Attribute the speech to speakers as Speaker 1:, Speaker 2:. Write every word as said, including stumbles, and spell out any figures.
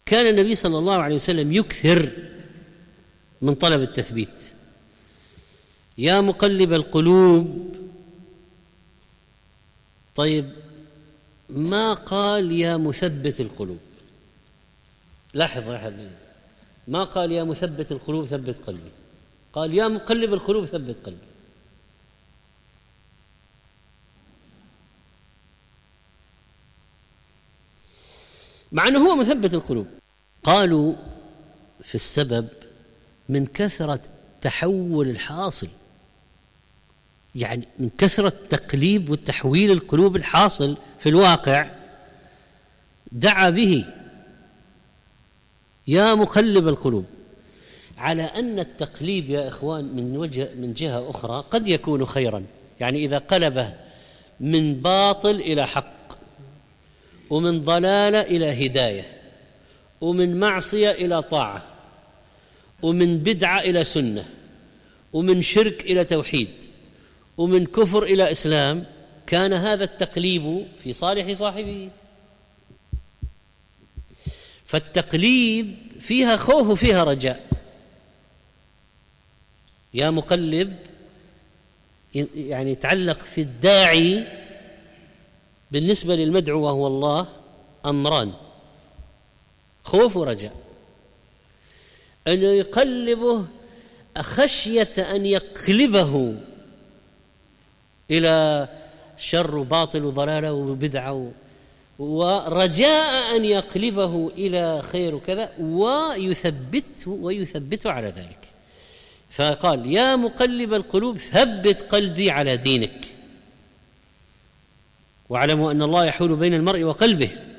Speaker 1: كان النبي صلى الله عليه وسلم يكثر من طلب التثبيت. يا مقلب القلوب، طيب ما قال يا مثبت القلوب، لاحظ لاحظ ما قال يا مثبت القلوب ثبت قلبي، قال يا مقلب القلوب ثبت قلبي. مع أنه هو مثبت القلوب. قالوا في السبب من كثرة تحول الحاصل، يعني من كثرة تقليب والتحويل القلوب الحاصل في الواقع دعا به يا مقلب القلوب، على أن التقليب يا إخوان من وجه من جهة أخرى قد يكون خيرا. يعني إذا قلبه من باطل إلى حق، ومن ضلالة إلى هداية، ومن معصية إلى طاعة، ومن بدعة إلى سنة، ومن شرك إلى توحيد، ومن كفر إلى إسلام، كان هذا التقليب في صالح صاحبه. فالتقليب فيها خوف وفيها رجاء. يا مقلب يعني يتعلق في الداعي بالنسبة للمدعو وهو الله أمران: خوف ورجاء. أنه يقلبه خشية أن يقلبه إلى شر وباطل وضلالة وبدعة، ورجاء أن يقلبه إلى خير وكذا، ويثبته ويثبته على ذلك. فقال يا مقلب القلوب ثبت قلبي على دينك، واعلموا أن الله يحول بين المرء وقلبه.